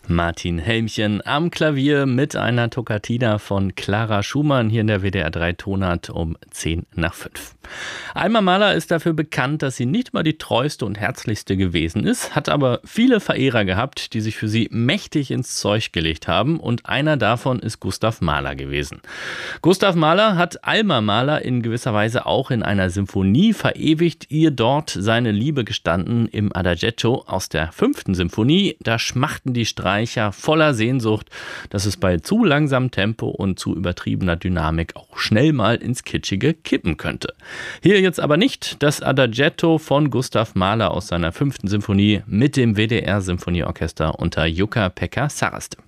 Martin Helmchen am Klavier mit einer Toccata von Clara Schumann hier in der WDR 3 Tonart um 5:10. Alma Mahler ist dafür bekannt, dass sie nicht mal die treueste und herzlichste gewesen ist, hat aber viele Verehrer gehabt, die sich für sie mächtig ins Zeug gelegt haben, und einer davon ist Gustav Mahler gewesen. Gustav Mahler hat Alma Mahler in gewisser Weise auch in einer Symphonie verewigt, ihr dort seine Liebe gestanden im Adagietto aus der 5. Symphonie. Da schmachten die Streicher voller Sehnsucht, dass es bei zu langsamem Tempo und zu übertriebener Dynamik auch schnell mal ins Kitschige kippen könnte. Hier jetzt aber nicht das Adagietto von Gustav Mahler aus seiner 5. Symphonie mit dem WDR Symphonieorchester unter Jukka-Pekka Saraste.